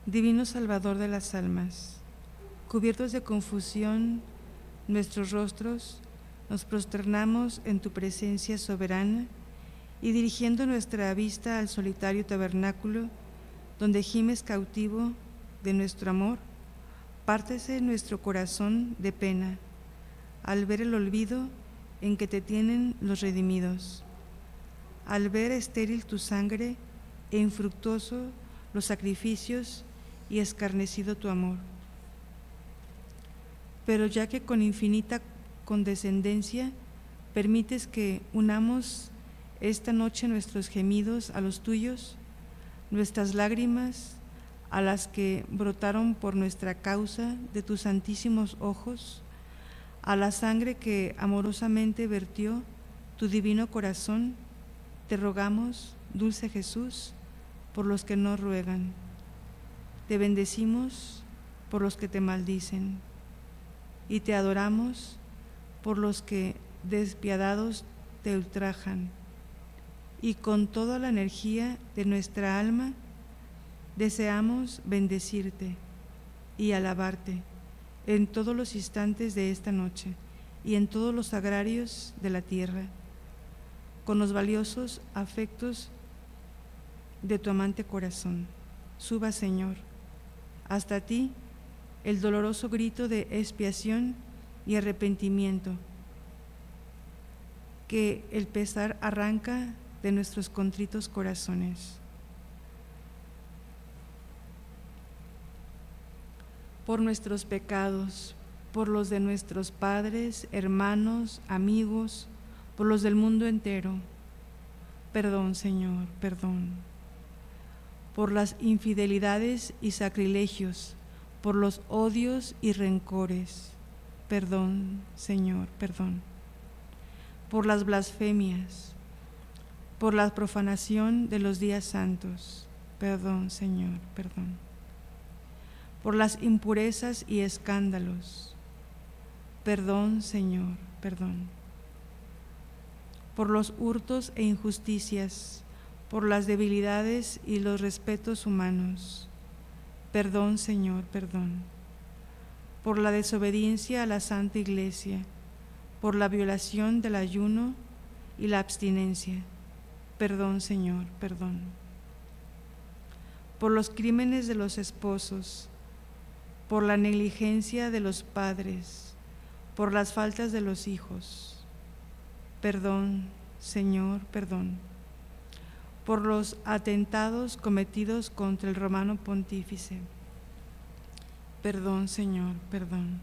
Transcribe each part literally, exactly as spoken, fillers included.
Divino Salvador de las almas, cubiertos de confusión nuestros rostros, nos prosternamos en tu presencia soberana y dirigiendo nuestra vista al solitario tabernáculo, donde gimes cautivo de nuestro amor, pártese nuestro corazón de pena, al ver el olvido en que te tienen los redimidos, al ver estéril tu sangre e infructuoso los sacrificios y escarnecido tu amor. Pero ya que con infinita condescendencia permites que unamos esta noche nuestros gemidos a los tuyos, nuestras lágrimas a las que brotaron por nuestra causa de tus santísimos ojos, a la sangre que amorosamente vertió tu divino corazón, te rogamos, dulce Jesús, por los que no ruegan. Te bendecimos por los que te maldicen y te adoramos por los que despiadados te ultrajan. Y con toda la energía de nuestra alma deseamos bendecirte y alabarte en todos los instantes de esta noche y en todos los agrarios de la tierra, con los valiosos afectos de tu amante corazón. Suba, Señor, hasta ti el doloroso grito de expiación y arrepentimiento que el pesar arranca de nuestros contritos corazones. Por nuestros pecados, por los de nuestros padres, hermanos, amigos, por los del mundo entero. Perdón, Señor, perdón. Por las infidelidades y sacrilegios, por los odios y rencores. Perdón, Señor, perdón. Por las blasfemias, por la profanación de los días santos. Perdón, Señor, perdón. Por las impurezas y escándalos. Perdón, Señor, perdón. Por los hurtos e injusticias, por las debilidades y los respetos humanos. Perdón, Señor, perdón. Por la desobediencia a la Santa Iglesia, por la violación del ayuno y la abstinencia. Perdón, Señor, perdón. Por los crímenes de los esposos, por la negligencia de los padres, por las faltas de los hijos. Perdón, Señor, perdón. Por los atentados cometidos contra el romano pontífice. Perdón, Señor, perdón.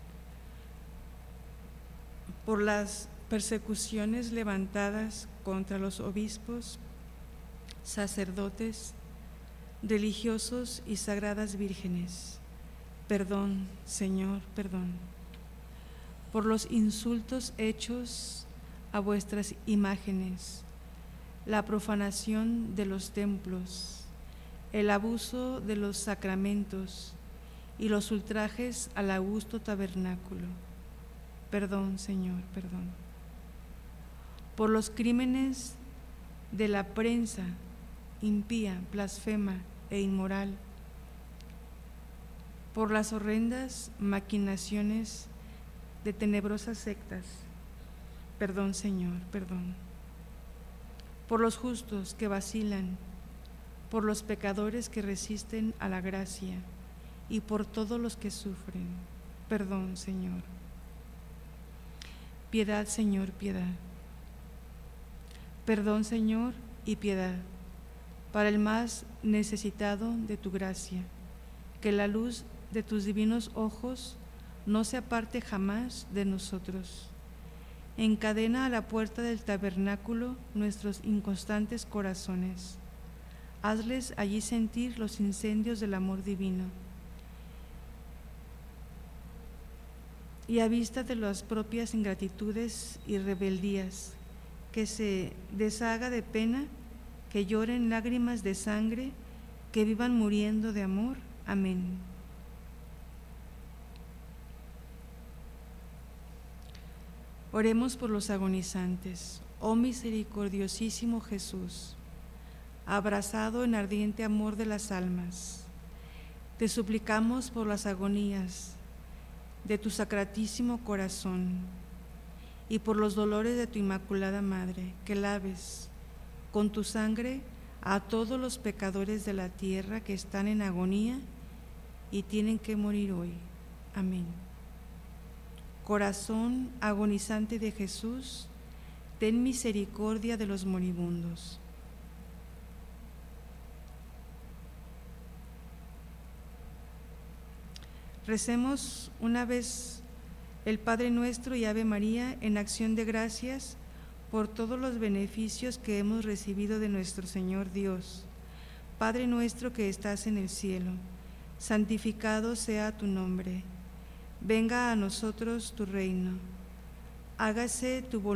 Por las persecuciones levantadas contra los obispos, sacerdotes, religiosos y sagradas vírgenes. Perdón, Señor, perdón. Por los insultos hechos a vuestras imágenes, la profanación de los templos, el abuso de los sacramentos y los ultrajes al augusto tabernáculo. Perdón, Señor, perdón. Por los crímenes de la prensa impía, blasfema e inmoral, por las horrendas maquinaciones de tenebrosas sectas. Perdón, Señor, perdón. Por los justos que vacilan, por los pecadores que resisten a la gracia y por todos los que sufren. Perdón, Señor. Piedad, Señor, piedad. Perdón, Señor, y piedad para el más necesitado de tu gracia, que la luz de tus divinos ojos no se aparte jamás de nosotros. Encadena a la puerta del tabernáculo nuestros inconstantes corazones. Hazles allí sentir los incendios del amor divino. Y a vista de las propias ingratitudes y rebeldías, que se deshaga de pena, que lloren lágrimas de sangre, que vivan muriendo de amor. Amén. Oremos por los agonizantes. Oh misericordiosísimo Jesús, abrazado en ardiente amor de las almas, te suplicamos por las agonías de tu sacratísimo corazón y por los dolores de tu Inmaculada Madre, que laves con tu sangre a todos los pecadores de la tierra que están en agonía y tienen que morir hoy. Amén. Corazón agonizante de Jesús, ten misericordia de los moribundos. Recemos una vez el Padre Nuestro y Ave María en acción de gracias por todos los beneficios que hemos recibido de nuestro Señor Dios. Padre nuestro que estás en el cielo, santificado sea tu nombre. Venga a nosotros tu reino. Hágase tu voluntad